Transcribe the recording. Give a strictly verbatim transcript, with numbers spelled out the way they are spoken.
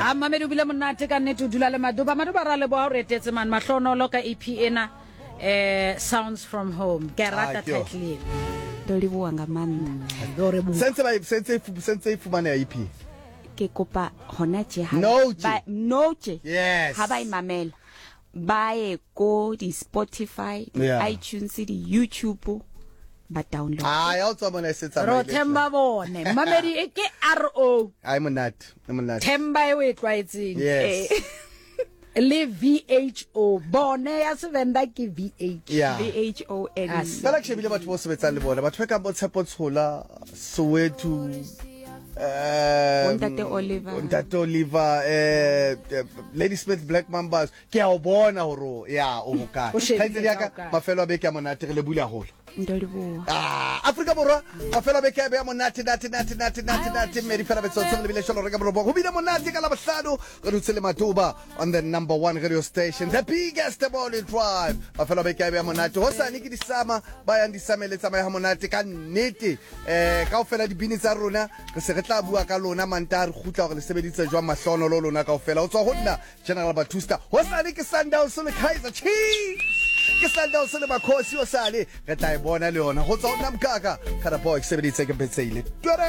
a mamedi o bile monate ka nnete o dula le maduba maduba ra le boa o retetse man mahlonolo ka E P ena eh Sounds from Home ke rata title do le bua nga man dore bu sense ba sense sense e fumana E P ke kopa hona tje ha ba no tje yes ha ba imamela ba e ko di Spotify di yeah. iTunes di YouTube ba download ah ya o tsama na setsa ro themba bone mamedi e ke R O ai monate monate themba e we twaetseng yes le V H O bone ya se venda ke V H yeah. V H O N fela ke shebile batho bo sebetsang le bona batho ba ka botshepo tshola Soweto eh Ntate Oliver Ntate Oliver eh Lady Smith Black Mambas ke a o bona hore ya o hoka haitse ya ka mafelo a beke a monate re le bula holo ndoliboa ah Afrika borwa mafelo a beke a be a monate nate nate nate nate nate meri fela betso tsong le bile sholo re ka borwa ho bile monate ka la bohlano re dutse le Matuba on the number one radio station the biggest ball in tribe mafelo a beke a be a monate ho sane ke disama ba yang disamele tsamaya ha monate ka nnete eh kaofela dibini tsa rona re se re tla bua ka lona manta re khutla gore le sebeditse jwa mahlono lo lona kaofela o tswa ho nna General Batusta ho sane ke Sundowns le Kaizer Chiefs ke Sundowns le Makhosi o sale re tla e bona le yona go tswa o nna mkaka Karaboy ke sebeditse ke betseile